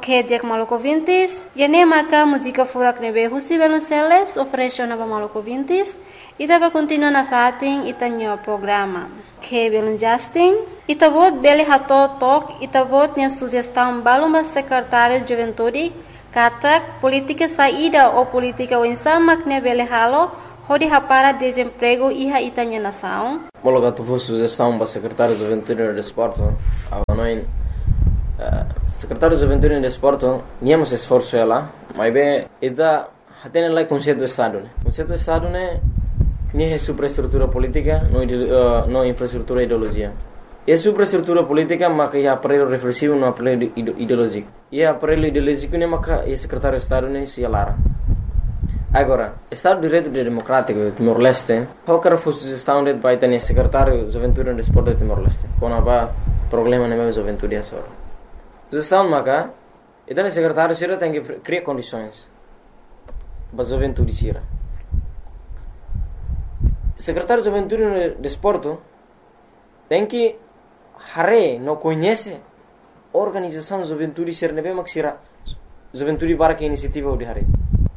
Ok, dia Maluco Vintes. E nem maca música furak nebe husi Velonceles oferece na Maluco Vintes. E dava continua na fatin itanyo programa. Que belum Justin. Itabot beli hato tok itabot nya sugestão baluma secretário de Juventude katak política saída ou política wensamak ne beli halo hodi hapara desemprego iha itanya nação. Mologa tu sugestão para secretário de Juventude e Desporto. Avanoin secretário de Juventude e Desporto niamos esforço ela, mas bem ida hatene lá conceito do Estado, né? Conceito do Estado né nem é superestrutura política, não infraestrutura ideologia. É superestrutura política, mas é aparelho reflexivo, não aparelho ideológico. E aparelho ideológico nem maka é secretário de Estado nem se alara. Agora, Estado de Direito Democrático Timor-Leste, qualquer sugestão de vai ter secretário de Juventude e Desporto de Timor-Leste. Quando há problema na minha juventude é só. Sugestão maka, então o secretário sira tem que criar condições para a juventude sira. Secretário de Juventude e Desporto tem que não conhece a organização de juventude ser nebe maksira juventude para que iniciativa de hare.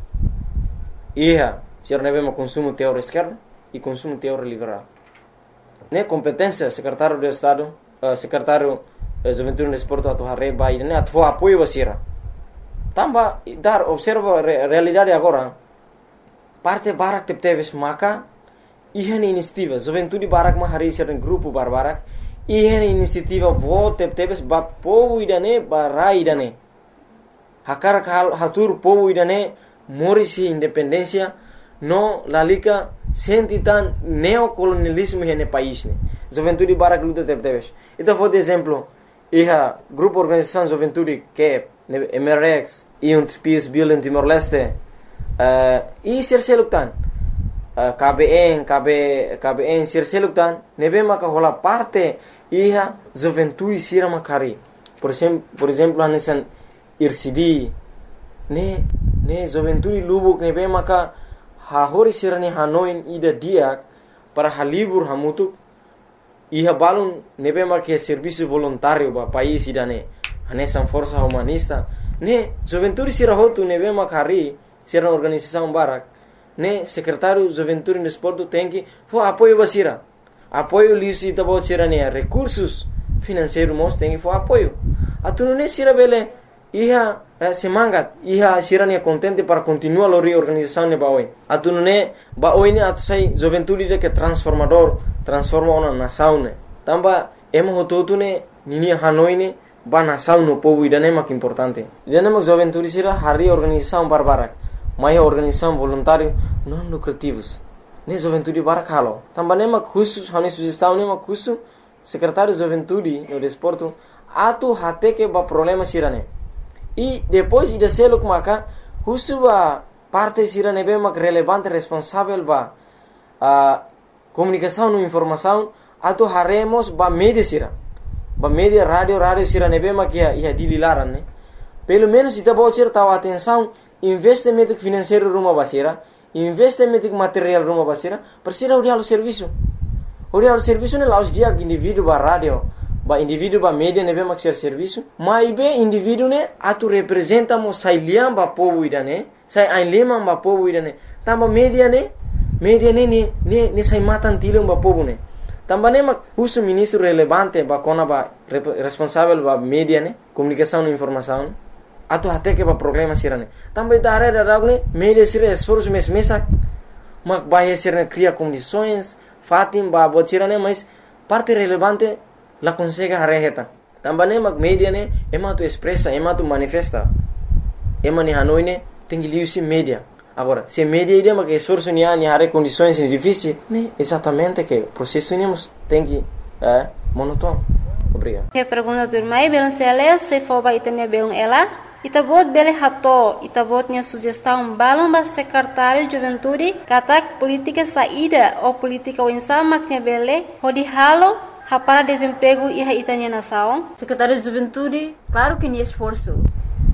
Ia ser nebe ma consumo teor esquerdo e consumo teor liberal. Ne competência secretário de Estado, secretário de Juventude e Desporto atu hare vai ne atu apoio basira. Tamba dar observa realidade agora. Parte barak tepteves maka ihan inisiativa juventude barak ma hari ser grupo barbarak ihan inisiativa vote tebes ba povo idane barai idane hakar hatur povo idane morisi independência no lalika sentitan neocolonialismo hene país ne juventude barak luta tebes ita for exemplo iha grupo organização juventude que MRX e Peace Building Timor-Leste e ser selutan KBN sirseluktan nebe maka hola parte iha juventude sira makari por exemplo anesan IRCD ne juventude lubuk nebe maka hahori sirani hanoin ida dia para halibur hamutuk iha balun nebe maka serviço voluntário ba país idane anesan força humanista ne juventude sira hotu nebe makari sira organização barak ne secretário de Juventude e Desporto tem que apoio basira apoio lisi tabo sira ne recursos financeiros mos tem que apoio atu ne sira bele iha semangat iha sira ne contente para continuar a reorganização ne baoi atu ne baoi ne atu sai Juventude de que transforma uma nação ne tamba emo hototu ne nini hanoi ne ba nação no povo idane mak importante idane mak Juventude sira hari organização barbarak mais organização voluntária não lucrativos. Ne juventude barakalo. Também nem macuso, hane sugestão nem macuso. Secretário de Juventude e Desporto atu hate que ba problema sirane. E depois ida selo kumaka husu ba parte sirane be mak relevante responsável ba comunicação e informação atu haremos ba media sira. Ba media rádio sirane be mak ia dililaran ne. Pelo menos ita bo sir tahu atenção investimento financeiro rumah basira, investimento material rumah basira, persira urialo serviço. Urialo serviço ne laos dia indivíduo ba radio, ba indivíduo ba media nebe mak ser serviço, mas be indivíduo ne atu representa mo sai liam ba povo idane, sai ai lemang ba povo idane. Tamba media ne sai matan tilong ba povo ne. Tamba ne mak uso ministro relevante ba kona ba responsável ba media ne, comunicação e informação. Atu hate que ba problema sirane também da área da né media sira esforço mesak mak bahia sirane cria condições fatim ba bot sirane mas parte relevante la consegue hareheta também mak media ne ema tu expressa ema tu manifesta ema ni hanoi ne tem que liu media agora se media ide mak esforço ni hare condições difíceis né exatamente que processo nimos tem que monótono. Obrigado. Que pergunta do irmão Velonceles se for ba itanya belum ela Itabot bele hato, itabotnya sugestão balão ba secretário de Juventude, katak política saída ou política wensamak nya bele, hodi halo, hapara desemprego e itanya nação. Secretário de Juventude, claro que nem esforço.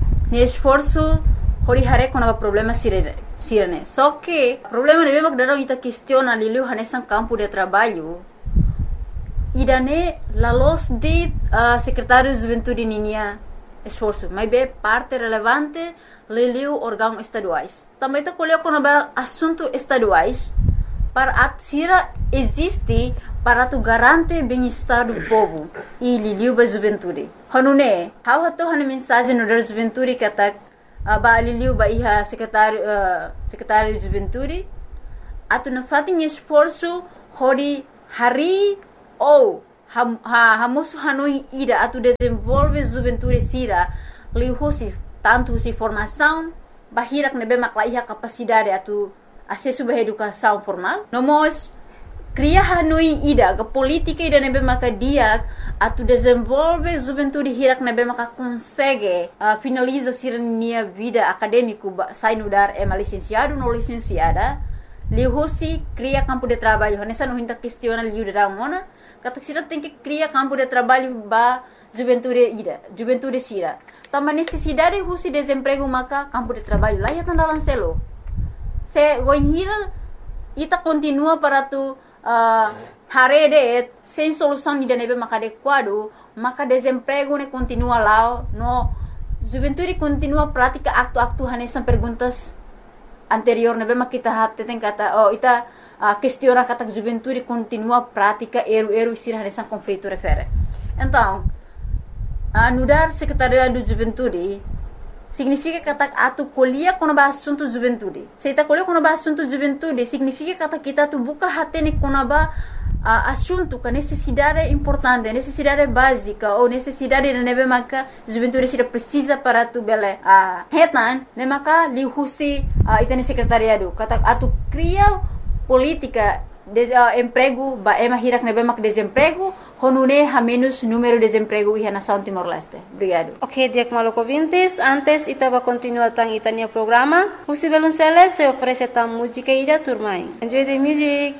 Hodi hare com o problema sirene. Só que problema de mesmo que darão ita questiona liu hanesan campo de trabalho. Idane la los de secretário de Juventude ninia esforço, mas é parte relevante liliu órgãos estaduais. Também está colhendo com assuntos estaduais para a Sira existe para tu garantir bem-estar do povo e liliu ba juventude. Hanune, how hato hana mensagem no da juventude que atak ba liliu ba iha secretário de juventude atu na fatin esforço hori hari ou hamosu hanui ida atu desenvolve juventude Sira liu husi tanto husi formação bahirak nebe makla iha capacidade atu acesso à educação formal. Nós cria hanui ida ke política ida nebe maka dia atu desenvolve juventude hirak nebe maka consegue finaliza sirnia vida acadêmico sai no dar licenciado no licenciada lihusi cria campo de trabalho nessa não hinta questiona liu da mona kata sira tem que cria campo de trabalho ba juventude Sira também necessidade husi desemprego maka campo de trabalho lá ya tandalan selo se wanhira ita continua para tu harede sem solução ni nebe maka adequado maka desemprego ne continua lá no juventude continua prática aktu hanesan perguntas anterior nebe maka kita hatte tem kata ita questiona kata juventude continua prática eru Sira hanesan conflito refere então anudar secretariado de juventude significa que atu colhia quando ba assunto juventude. Se ita colhia quando ba assunto juventude, significa que kita tu buka hatene quando ba assunto que necessidade importante, necessidade básica ou necessidade de nebe maka juventude Sira precisa para tu bele hetan, ne maka lihusi itane secretariado. Kata atu cria política emprego ba hirak nebe mak desemprego honune ha menos número de desemprego e nação Timor-Leste. Obrigado. Ok, Diak Maloko Vintes, antes itaba continua tang itania programa. Husi Belunceles se oferece tang música ida turmai. Enjoy the music.